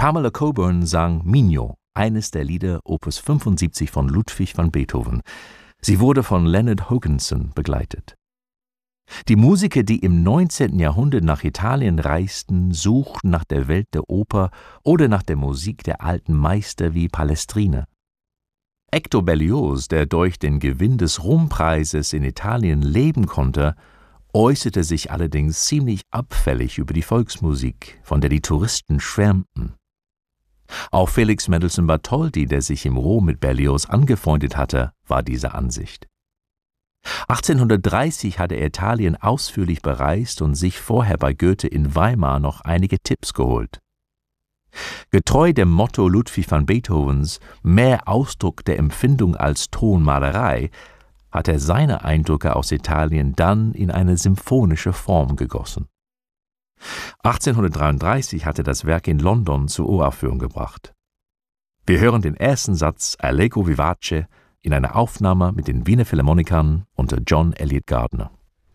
Pamela Coburn sang Mignon, eines der Lieder Opus 75 von Ludwig van Beethoven. Sie wurde von Leonard Hogginson begleitet. Die Musiker, die im 19. Jahrhundert nach Italien reisten, suchten nach der Welt der Oper oder nach der Musik der alten Meister wie Palestrina. Hector Berlioz, der durch den Gewinn des Rompreises in Italien leben konnte, äußerte sich allerdings ziemlich abfällig über die Volksmusik, von der die Touristen schwärmten. Auch Felix Mendelssohn Bartholdy, der sich im Rom mit Berlioz angefreundet hatte, war dieser Ansicht. 1830 hatte er Italien ausführlich bereist und sich vorher bei Goethe in Weimar noch einige Tipps geholt. Getreu dem Motto Ludwig van Beethovens, mehr Ausdruck der Empfindung als Tonmalerei, hat er seine Eindrücke aus Italien dann in eine symphonische Form gegossen. 1833 hat er das Werk in London zur Uraufführung gebracht. Wir hören den ersten Satz Allegro vivace in einer Aufnahme mit den Wiener Philharmonikern unter John Eliot Gardiner.